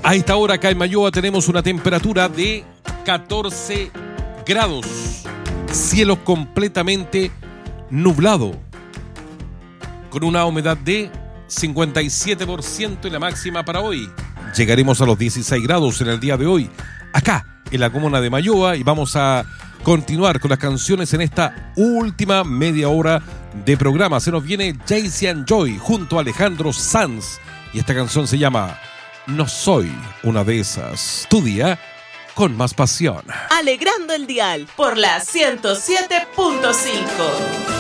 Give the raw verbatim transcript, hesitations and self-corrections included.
A esta hora acá en Mayoa tenemos una temperatura de catorce grados. Cielo completamente nublado. Con una humedad de cincuenta y siete por ciento y la máxima para hoy. Llegaremos a los dieciséis grados en el día de hoy. Acá en la comuna de Mayoa. Y vamos a continuar con las canciones en esta última media hora de programa. Se nos viene Jaycee and Joy junto a Alejandro Sanz. Y esta canción se llama No soy una de esas. Tu día con más pasión. Alegrando el dial por la ciento siete punto cinco.